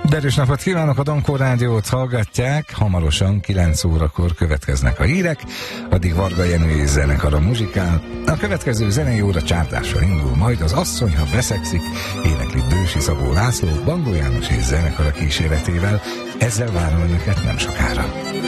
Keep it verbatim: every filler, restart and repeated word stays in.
Derűs napot kívánok, a Donkó Rádiót hallgatják, hamarosan kilenc órakor következnek a hírek, addig Varga Jenő és zenekara muzsikál. A következő zenei óra csárdással indul, majd az Asszony, ha beszegszik, énekli Bősi Szabó László, Bandó János és zenekara kíséretével. Ezzel várom önöket nem sokára.